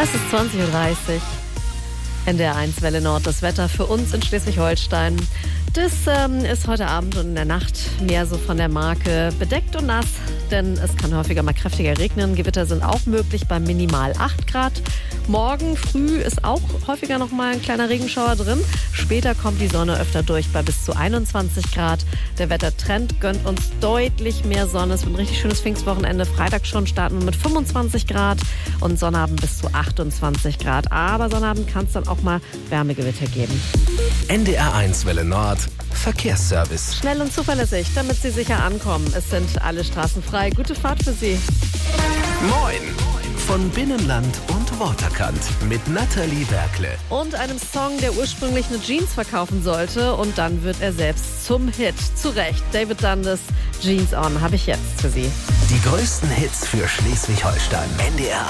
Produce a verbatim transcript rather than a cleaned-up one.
Es ist zwanzig Uhr dreißig. N D R eins Welle Nord, das Wetter für uns in Schleswig-Holstein. Das ähm, ist heute Abend und in der Nacht mehr so von der Marke bedeckt und nass, denn es kann häufiger mal kräftiger regnen. Gewitter sind auch möglich bei minimal acht Grad. Morgen früh ist auch häufiger noch mal ein kleiner Regenschauer drin. Später kommt die Sonne öfter durch bei bis zu einundzwanzig Grad. Der Wettertrend gönnt uns deutlich mehr Sonne. Es wird ein richtig schönes Pfingstwochenende. Freitag schon starten wir mit fünfundzwanzig Grad und Sonnabend bis zu achtundzwanzig Grad. Aber Sonnabend kann es dann auch mal Wärmegewitter geben. N D R eins Welle Nord Verkehrsservice. Schnell und zuverlässig, damit Sie sicher ankommen. Es sind alle Straßen frei. Gute Fahrt für Sie. Moin! Von Binnenland und Waterkant mit Nathalie Werkle. Und einem Song, der ursprünglich eine Jeans verkaufen sollte. Und dann wird er selbst zum Hit. Zu Recht. David Dundas, Jeans On, habe ich jetzt für Sie. Die größten Hits für Schleswig-Holstein. N D R